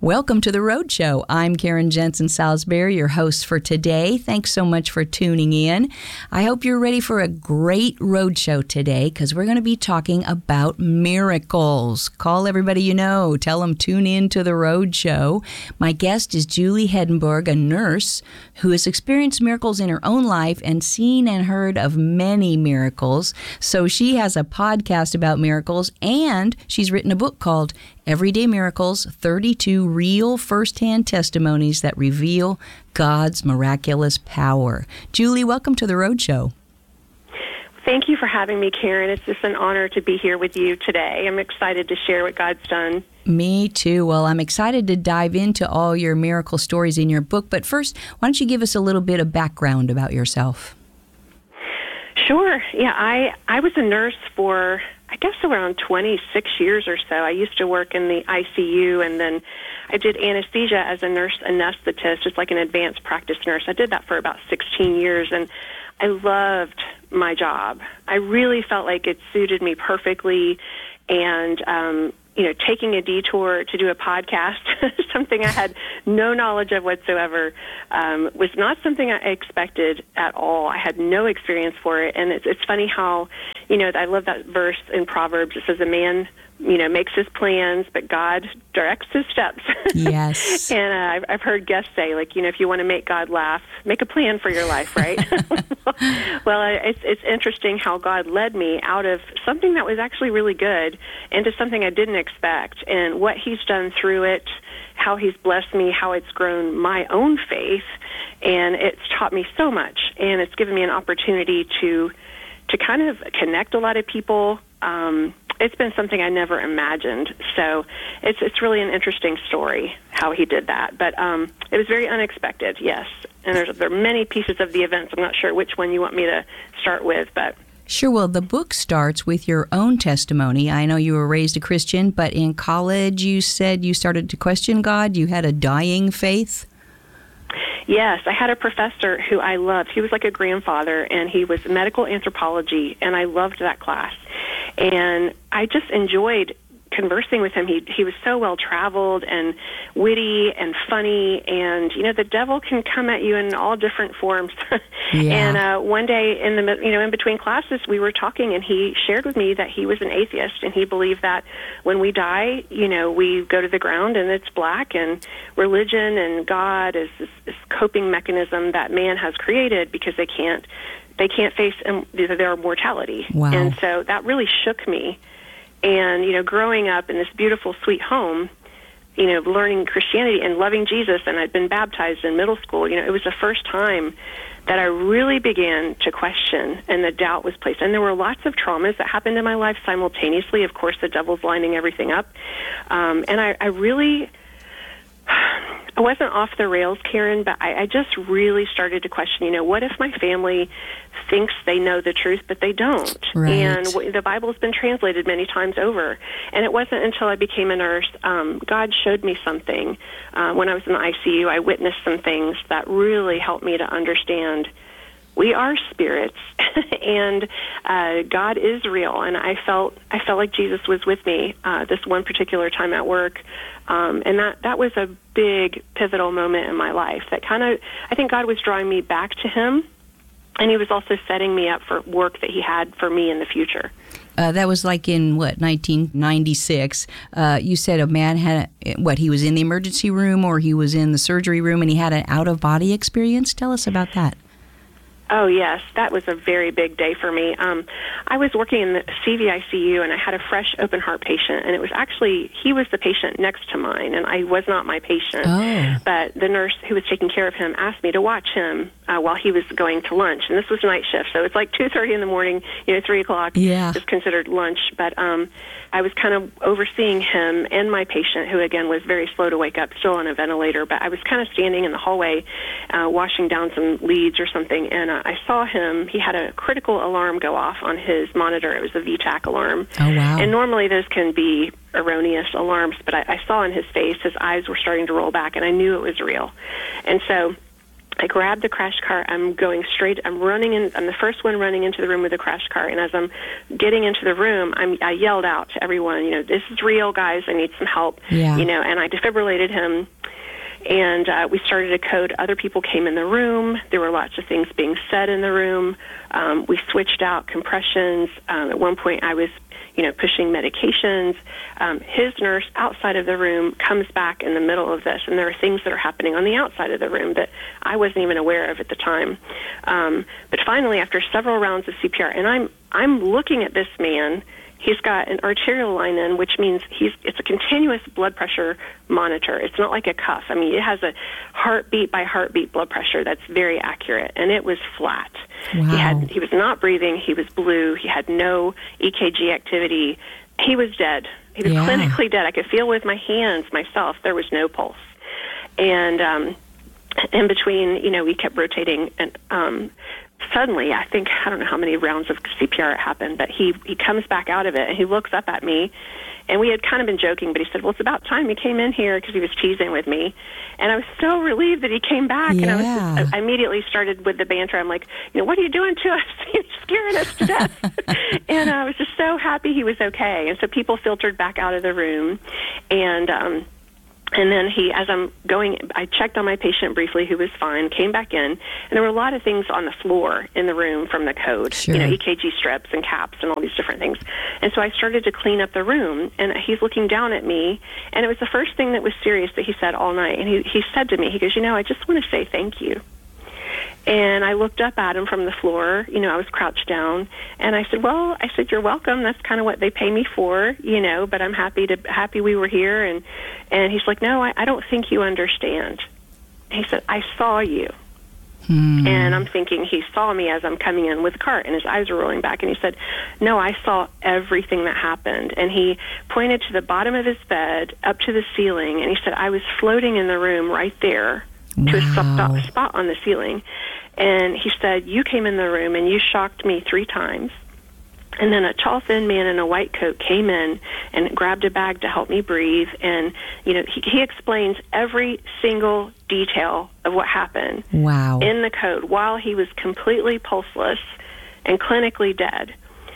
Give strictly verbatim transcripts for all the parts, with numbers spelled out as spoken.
Welcome to The Road Show. I'm Karen Jensen Salisbury, your host for today. Thanks so much for tuning in. I hope you're ready for a great road show today because we're going to be talking about miracles. Call everybody you know. Tell them tune in to The Road Show. My guest is Julie Hedenberg, a nurse who has experienced miracles in her own life and seen and heard of many miracles. So she has a podcast about miracles, and she's written a book called Everyday Miracles, thirty-two Real First-Hand Testimonies That Reveal God's Miraculous Power. Julie, welcome to The Road Show. Thank you for having me, Karen. It's just an honor to be here with you today. I'm excited to share what God's done. Me too. Well, I'm excited to dive into all your miracle stories in your book. But first, why don't you give us a little bit of background about yourself? Sure. Yeah, I, I was a nurse for, I guess, around twenty-six years or so. I used to work in the I C U, and then I did anesthesia as a nurse anesthetist, just like an advanced practice nurse. I did that for about sixteen years, and I loved my job. I really felt like it suited me perfectly, and um, you know, taking a detour to do a podcast, something I had no knowledge of whatsoever, um, was not something I expected at all. I had no experience for it, and it's, it's funny how, you know, I love that verse in Proverbs. It says, a man, you know, makes his plans, but God directs his steps. Yes. And uh, I've, I've heard guests say, like, you know, if you want to make God laugh, make a plan for your life, right? Well, it's it's interesting how God led me out of something that was actually really good into something I didn't expect, and what He's done through it, how He's blessed me, how it's grown my own faith, and it's taught me so much, and it's given me an opportunity to to kind of connect a lot of people. Um, it's been something I never imagined. So it's it's really an interesting story how He did that. But um, it was very unexpected, yes. And there's there are many pieces of the events. I'm not sure which one you want me to start with, but... Sure. Well, the book starts with your own testimony. I know you were raised a Christian, but in college you said you started to question God. You had a dying faith. Yes, I had a professor who I loved. He was like a grandfather, and he was medical anthropology, and I loved that class. And I just enjoyed conversing with him. He he was so well-traveled and witty and funny, and, you know, the devil can come at you in all different forms. Yeah. And uh, one day, in the you know, in between classes, we were talking, and he shared with me that he was an atheist, and he believed that when we die, you know, we go to the ground and it's black, and religion and God is this, this coping mechanism that man has created because they can't they can't face um, their mortality. Wow. And so that really shook me. And, you know, growing up in this beautiful, sweet home, you know, learning Christianity and loving Jesus, and I'd been baptized in middle school, you know, it was the first time that I really began to question, and the doubt was placed. And there were lots of traumas that happened in my life simultaneously. Of course, the devil's lining everything up. Um, and I, I really... I wasn't off the rails, Karen, but I, I just really started to question, you know, what if my family thinks they know the truth, but they don't? Right. And w- the Bible's been translated many times over. And it wasn't until I became a nurse, um, God showed me something. Uh, when I was in the I C U, I witnessed some things that really helped me to understand we are spirits, and uh, God is real. And I felt I felt like Jesus was with me uh, this one particular time at work, um, and that that was a big pivotal moment in my life. That kind of I think God was drawing me back to Him, and He was also setting me up for work that He had for me in the future. Uh, that was like in, what, nineteen ninety-six. Uh, you said a man had, a, what, he was in the emergency room or he was in the surgery room and he had an out-of-body experience? Tell us about that. Oh, yes. That was a very big day for me. Um, I was working in the C V I C U, and I had a fresh open heart patient, and it was actually, he was the patient next to mine, and I was not my patient. Oh. But the nurse who was taking care of him asked me to watch him uh, while he was going to lunch, and this was night shift, so it's like two thirty in the morning, you know, three o'clock Yeah. is considered lunch. But um, I was kind of overseeing him and my patient, who, again, was very slow to wake up, still on a ventilator, but I was kind of standing in the hallway uh, washing down some leads or something, and uh, I saw him. He had a critical alarm go off on his monitor. It was a V TAC alarm. Oh, wow. And normally those can be erroneous alarms, but I, I saw in his face his eyes were starting to roll back, and I knew it was real. And so I grab the crash cart. I'm going straight. I'm running in. I'm the first one running into the room with the crash cart. And as I'm getting into the room, I'm, I yelled out to everyone, you know, this is real, guys. I need some help. Yeah. You know, and I defibrillated him. And uh, we started a code. Other people came in the room. There were lots of things being said in the room. Um, we switched out compressions. Um, at one point, I was, you know, pushing medications. Um, his nurse outside of the room comes back in the middle of this, and there are things that are happening on the outside of the room that I wasn't even aware of at the time. Um, but finally, after several rounds of C P R, and I'm I'm looking at this man. He's got an arterial line in, which means he's it's a continuous blood pressure monitor. It's not like a cuff. I mean, it has a heartbeat by heartbeat blood pressure that's very accurate, and it was flat. Wow. He had he was not breathing. He was blue. He had no E K G activity. He was dead. He was Yeah. clinically dead. I could feel with my hands myself there was no pulse. And um, in between, you know, we kept rotating, and um, suddenly, I think, I don't know how many rounds of C P R it happened, but he, he comes back out of it, and he looks up at me, and we had kind of been joking, but he said, well, it's about time you came in here, because he was teasing with me. And I was so relieved that he came back, Yeah. and I, was just, I immediately started with the banter. I'm like, you know, what are you doing to us? You're scaring us to death. And I was just so happy he was okay. And so people filtered back out of the room, and um And then he, as I'm going, I checked on my patient briefly, who was fine, came back in, and there were a lot of things on the floor in the room from the code, Sure. you know, E K G strips and caps and all these different things. And so I started to clean up the room, and he's looking down at me, and it was the first thing that was serious that he said all night. And he, he said to me, he goes, you know, I just want to say thank you. And I looked up at him from the floor. You know, I was crouched down, and I said, "Well, I said you're welcome. That's kind of what they pay me for, you know. But I'm happy to happy we were here." And and he's like, "No, I, I don't think you understand." He said, "I saw you." Hmm. And I'm thinking he saw me as I'm coming in with the cart, and his eyes were rolling back. And he said, "No, I saw everything that happened." And he pointed to the bottom of his bed, up to the ceiling, and he said, "I was floating in the room right there." To a Wow. spot, spot on the ceiling. And he said, you came in the room and you shocked me three times. And then a tall, thin man in a white coat came in and grabbed a bag to help me breathe. And, you know, he, he explains every single detail of what happened Wow. in the code while he was completely pulseless and clinically dead.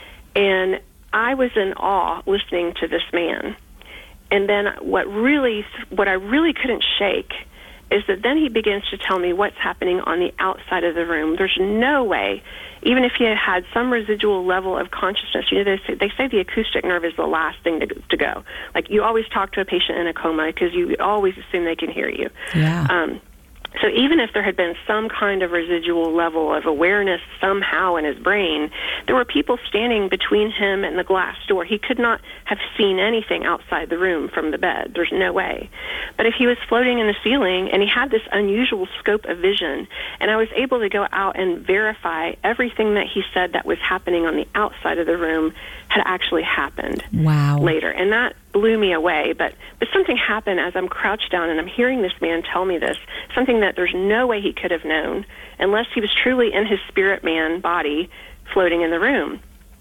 And I was in awe listening to this man. And then what really, what I really couldn't shake is that then he begins to tell me what's happening on the outside of the room. There's no way, even if he had had some residual level of consciousness, you know, they say, they say the acoustic nerve is the last thing to, to go. Like, you always talk to a patient in a coma because you always assume they can hear you. Yeah. Um, so even if there had been some kind of residual level of awareness somehow in his brain, there were people standing between him and the glass door. He could not have seen anything outside the room from the bed. There's no way. But if he was floating in the ceiling and he had this unusual scope of vision, and I was able to go out and verify everything that he said that was happening on the outside of the room had actually happened Wow. later. And that blew me away. But, but something happened as I'm crouched down and I'm hearing this man tell me this, something that there's no way he could have known unless he was truly in his spirit man body floating in the room.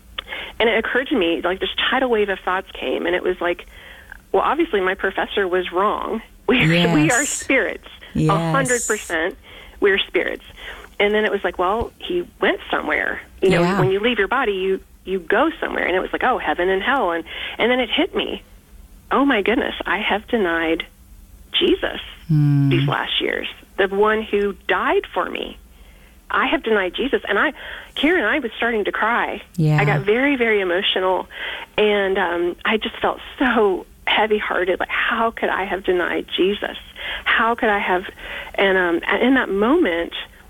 And it occurred to me, like, this tidal wave of thoughts came, and it was like, well, obviously my professor was wrong. We, Yes. we are spirits. A Yes. hundred percent we're spirits. And then it was like, well, he went somewhere. You know, Yeah. when you leave your body, you, you go somewhere. And it was like, oh, heaven and hell. And, and then it hit me. Oh, my goodness, I have denied Jesus Hmm. these last years, the one who died for me. I have denied Jesus. And I, Karen, I was starting to cry. Yeah. I got very, very emotional. And um, I just felt so heavy-hearted. Like, how could I have denied Jesus? How could I have? And um, in that moment,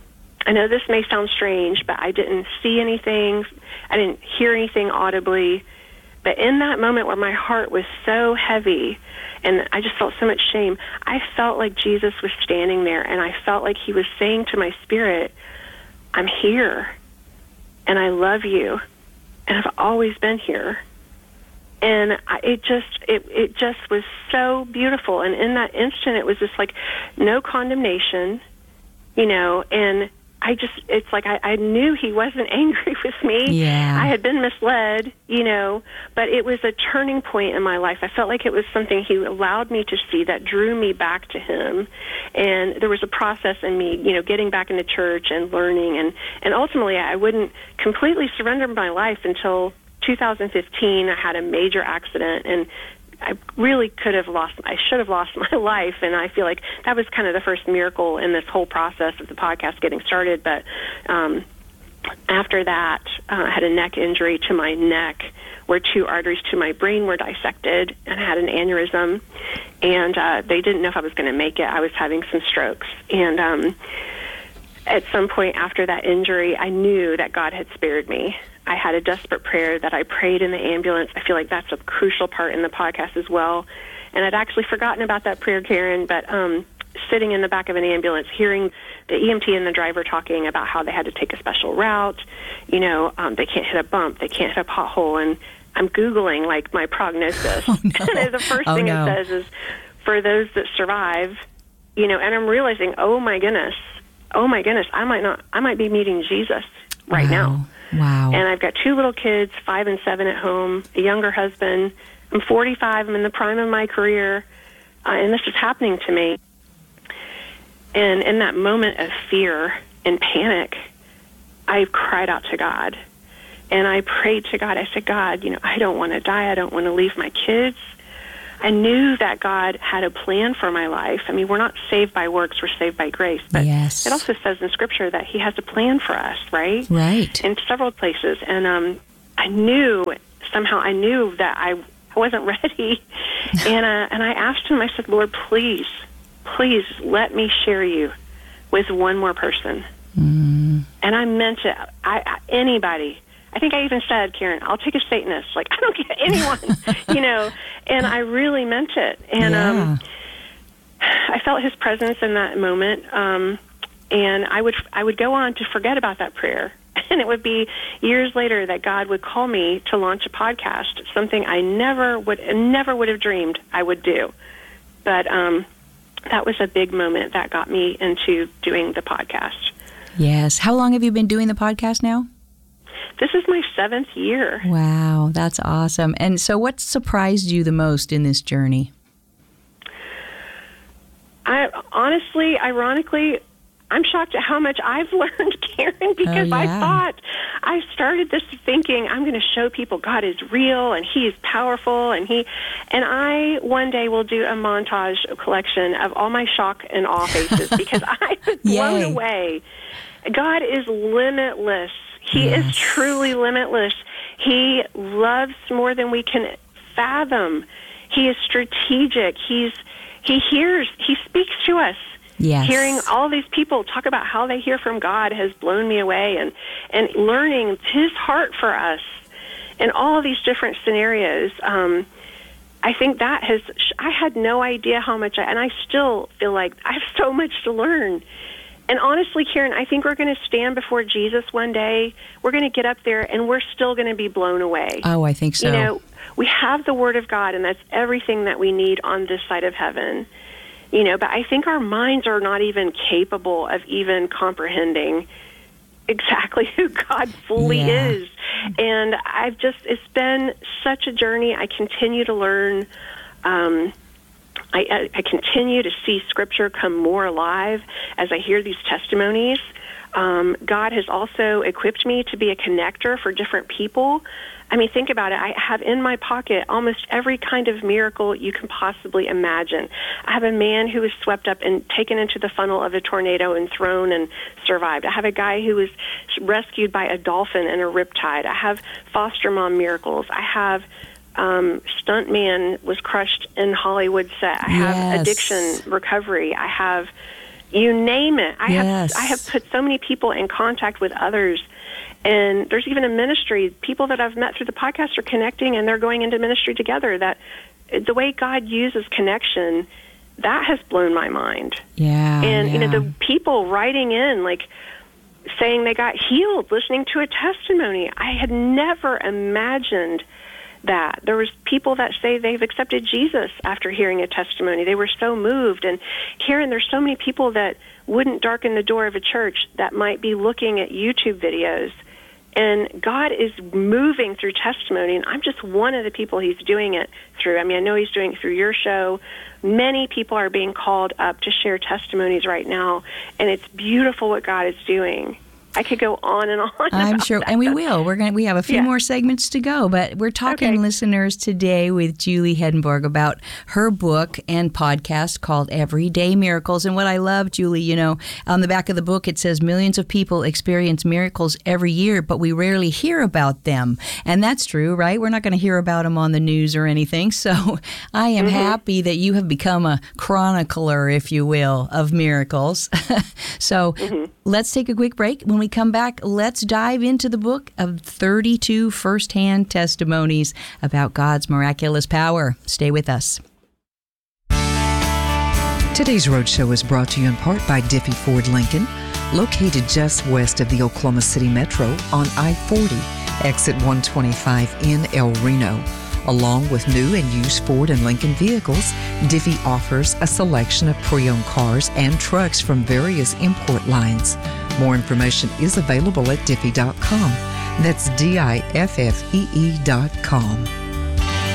I know this may sound strange, but I didn't see anything. I didn't hear anything audibly. But in that moment where my heart was so heavy and I just felt so much shame, I felt like Jesus was standing there, and I felt like he was saying to my spirit, I'm here, and I love you, and I've always been here. And I, it just it, it just was so beautiful. And in that instant, it was just like no condemnation, you know, and I just, it's like I, I knew he wasn't angry with me. Yeah. I had been misled, you know, but it was a turning point in my life. I felt like it was something he allowed me to see that drew me back to him. And there was a process in me, you know, getting back into church and learning. And, and ultimately, I wouldn't completely surrender my life until two thousand fifteen. I had a major accident, and I really could have lost, I should have lost my life, and I feel like that was kind of the first miracle in this whole process of the podcast getting started. But um, after that, uh, I had a neck injury to my neck where two arteries to my brain were dissected, and I had an aneurysm, and uh, they didn't know if I was going to make it. I was having some strokes, and um, at some point after that injury, I knew that God had spared me. I had a desperate prayer that I prayed in the ambulance. I feel like that's a crucial part in the podcast as well. And I'd actually forgotten about that prayer, Karen, but um, sitting in the back of an ambulance, hearing the E M T and the driver talking about how they had to take a special route, you know, um, they can't hit a bump, they can't hit a pothole, and I'm Googling, like, my prognosis. Oh, no. And the first oh, thing no. it says is, for those that survive, you know, and I'm realizing, oh, my goodness, oh, my goodness, I might not, I might be meeting Jesus right wow. now. Wow. And I've got two little kids, five and seven at home, a younger husband. I'm forty-five. I'm in the prime of my career, uh, and this is happening to me. And in that moment of fear and panic, I cried out to God. And I prayed to God. I said, God, you know, I don't want to die. I don't want to leave my kids. I knew that God had a plan for my life. I mean, we're not saved by works, we're saved by grace. But yes. it also says in Scripture that he has a plan for us, right? Right. In several places. And um, I knew, somehow I knew that I, I wasn't ready. and, uh, and I asked him, I said, Lord, please, please let me share you with one more person. Mm. And I meant it. I, I, anybody. I think I even said, Karen, I'll take a Satanist. Like, I don't get anyone, you know. And I really meant it. And yeah. um, I felt his presence in that moment. Um, and I would I would go on to forget about that prayer. And it would be years later that God would call me to launch a podcast, something I never would never would have dreamed I would do. But um, that was a big moment that got me into doing the podcast. Yes. How long have you been doing the podcast now? This is my seventh year. Wow, that's awesome. And so what surprised you the most in this journey? I honestly, ironically, I'm shocked at how much I've learned, Karen, because oh, yeah. I thought I started this thinking I'm going to show people God is real and he is powerful, and he and I one day will do a montage a collection of all my shock and awe faces because I was blown away. God is limitless. He yes. is truly limitless. He loves more than we can fathom. He is strategic. He's he hears. He speaks to us. Yes. Hearing all these people talk about how they hear from God has blown me away, and, and learning his heart for us in all these different scenarios. Um, I think that has, I had no idea how much, I, and I still feel like I have so much to learn. And honestly, Karen, I think we're going to stand before Jesus one day. We're going to get up there, and we're still going to be blown away. Oh, I think so. You know, we have the Word of God, and that's everything that we need on this side of heaven. You know, but I think our minds are not even capable of even comprehending exactly who God fully yeah. is. And I've just, it's been such a journey. I continue to learn. Um, I, I continue to see Scripture come more alive as I hear these testimonies. Um, God has also equipped me to be a connector for different people. I mean, think about it. I have in my pocket almost every kind of miracle you can possibly imagine. I have a man who was swept up and taken into the funnel of a tornado and thrown and survived. I have a guy who was rescued by a dolphin and a riptide. I have foster mom miracles. I have um, stunt man was crushed in Hollywood set. I have yes. addiction recovery. I have, you name it. I yes. have I have put so many people in contact with others. And there's even a ministry, people that I've met through the podcast are connecting, and they're going into ministry together. That the way God uses connection, that has blown my mind. Yeah. And, yeah. you know, the people writing in, like, saying they got healed, listening to a testimony. I had never imagined that. There was people that say they've accepted Jesus after hearing a testimony. They were so moved. And Karen, there's so many people that wouldn't darken the door of a church that might be looking at YouTube videos. And God is moving through testimony, and I'm just one of the people he's doing it through. I mean, I know he's doing it through your show. Many people are being called up to share testimonies right now, and it's beautiful what God is doing. I could go on and on. I'm sure, that. and we will. We're going. We have a few yeah. more segments to go, but we're talking, okay. listeners, today with Julie Hedenborg about her book and podcast called Everyday Miracles. And what I love, Julie, you know, on the back of the book it says millions of people experience miracles every year, but we rarely hear about them, and that's true, right? We're not going to hear about them on the news or anything. So I am mm-hmm. happy that you have become a chronicler, if you will, of miracles. so mm-hmm. let's take a quick break. When we come back, let's dive into the book of thirty-two firsthand testimonies about God's miraculous power. Stay with us. Today's Roadshow is brought to you in part by Diffie Ford Lincoln, located just west of the Oklahoma City Metro on I forty, exit one twenty-five in El Reno. Along with new and used Ford and Lincoln vehicles, Diffie offers a selection of pre-owned cars and trucks from various import lines. More information is available at diffie dot com. That's D I F F E E dot com.